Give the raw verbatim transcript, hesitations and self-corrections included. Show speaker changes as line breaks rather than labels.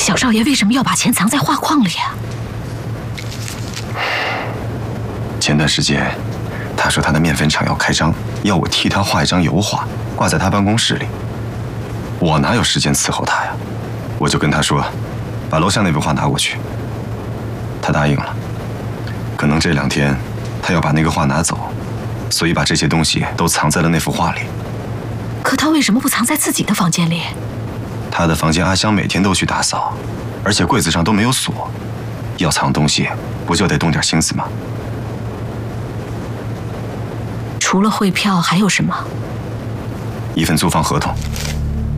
小少爷为什么要把钱藏在画框里啊？
前段时间，他说他的面粉厂要开张，要我替他画一张油画，挂在他办公室里。我哪有时间伺候他呀？我就跟他说，把楼下那幅画拿过去。他答应了。可能这两天他要把那个画拿走，所以把这些东西都藏在了那幅画里。
可他为什么不藏在自己的房间里？
他的房间阿香每天都去打扫，而且柜子上都没有锁。要藏东西，不就得动点心思吗？
除了汇票还有什么？
一份租房合同。